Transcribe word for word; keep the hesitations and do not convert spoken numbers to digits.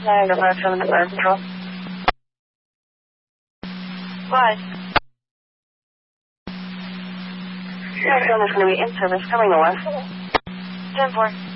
nine to five seven to fire control. What? Nine seven is going to be in service, coming north. ten four.